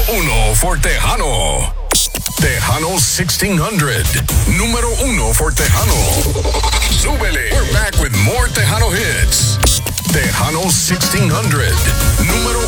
uno for Tejano. Tejano 1600. Número uno for Tejano. Súbele. We're back with more Tejano hits. Tejano 1600. Número